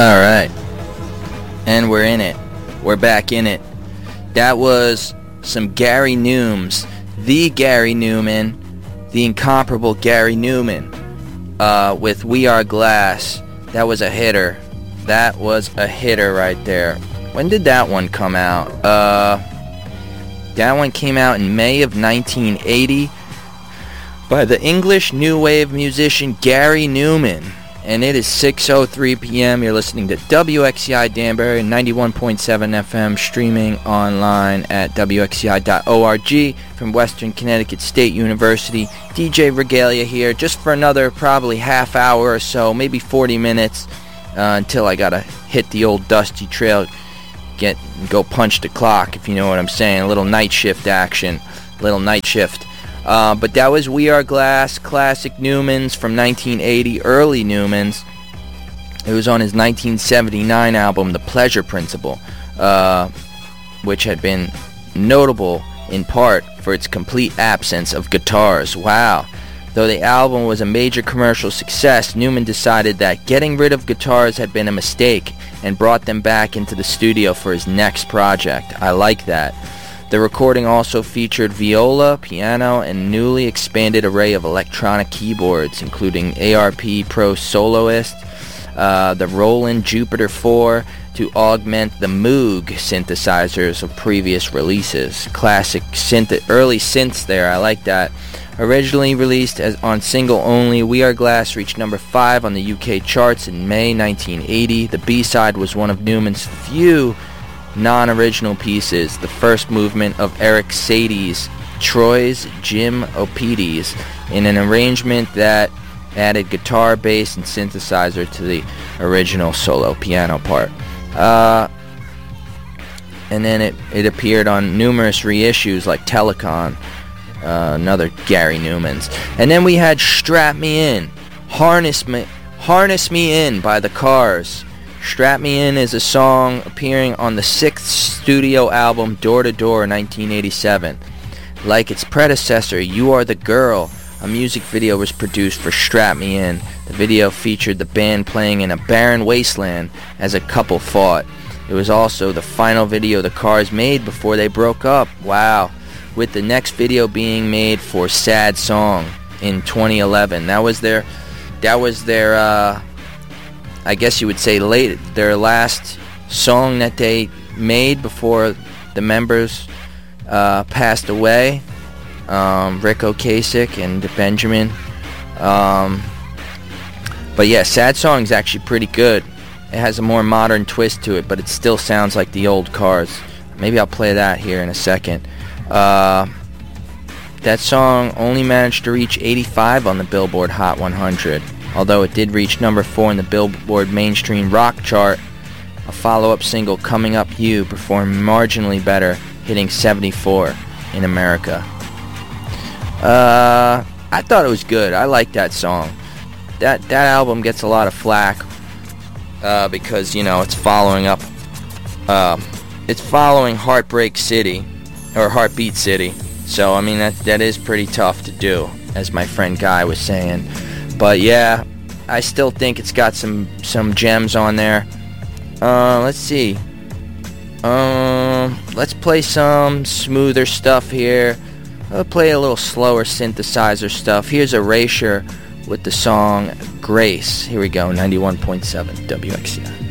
Alright. And we're in it. We're back in it. That was some Gary Newms. The Gary Newman. The incomparable Gary Newman. With We Are Glass. That was a hitter. That was a hitter right there. When did that one come out? That one came out in May of 1980 by the English New Wave musician Gary Newman. And it is 6:03 p.m. You're listening to WXCI Danbury, 91.7 FM, streaming online at WXCI.org from Western Connecticut State University. DJ Regalia here, just for another probably half hour or so, maybe 40 minutes, until I gotta hit the old dusty trail, go punch the clock, if you know what I'm saying. A little night shift action, little night shift. But that was We Are Glass, classic Newmans from 1980, early Newmans. It was on his 1979 album, The Pleasure Principle, which had been notable in part for its complete absence of guitars. Wow. Though the album was a major commercial success, Newman decided that getting rid of guitars had been a mistake and brought them back into the studio for his next project. I like that. The recording also featured viola, piano, and newly expanded array of electronic keyboards, including ARP Pro Soloist, the Roland Jupiter 4, to augment the Moog synthesizers of previous releases. Classic early synths there, I like that. Originally released on single only, We Are Glass reached number 5 on the UK charts in May 1980. The B-side was one of Newman's few non-original pieces, the first movement of Eric Sadie's Troy's Gym Opedes, in an arrangement that added guitar, bass, and synthesizer to the original solo piano part. And then it appeared on numerous reissues like Telecon, another Gary Newman's. And then we had Strap Me In, Harness Me In by The Cars. Strap Me In is a song appearing on the 6th studio album Door to Door 1987. Like its predecessor, You Are the Girl, a music video was produced for Strap Me In. The video featured the band playing in a barren wasteland as a couple fought. It was also the final video the Cars made before they broke up. Wow. With the next video being made for Sad Song in 2011. That was their I guess you would say their last song that they made before the members passed away. Rick Ocasek and Benjamin. But yeah, Sad Song is actually pretty good. It has a more modern twist to it, but it still sounds like the old Cars. Maybe I'll play that here in a second. That song only managed to reach 85 on the Billboard Hot 100. Although it did reach number 4 in the Billboard Mainstream Rock chart. A follow-up single, Coming Up You, performed marginally better, hitting 74 in America. I thought it was good. I like that song. That album gets a lot of flack because, you know, it's following Heartbreak City, or Heartbeat City. So, I mean, that is pretty tough to do, as my friend Guy was saying. But yeah, I still think it's got some gems on there. Let's see. Let's play some smoother stuff here. I'll play a little slower synthesizer stuff. Here's Erasure with the song Grace. Here we go, 91.7 WXCI.